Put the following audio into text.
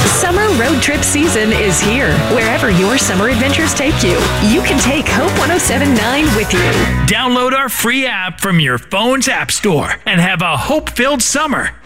Summer road trip season is here. Wherever your summer adventures take you, you can take Hope 107.9 with you. Download our free app from your phone's app store and have a hope-filled summer.